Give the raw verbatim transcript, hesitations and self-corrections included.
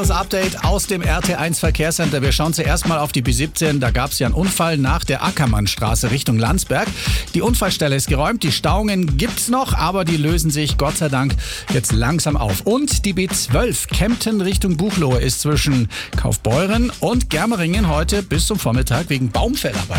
Das Update aus dem R T eins Verkehrscenter. Wir schauen zuerst mal auf die B siebzehn. Da gab es ja einen Unfall nach der Ackermannstraße Richtung Landsberg. Die Unfallstelle ist geräumt, die Stauungen gibt's noch, aber die lösen sich Gott sei Dank jetzt langsam auf. Und die B zwölf Kempten Richtung Buchloe ist zwischen Kaufbeuren und Germeringen heute bis zum Vormittag wegen Baumfällarbeiten.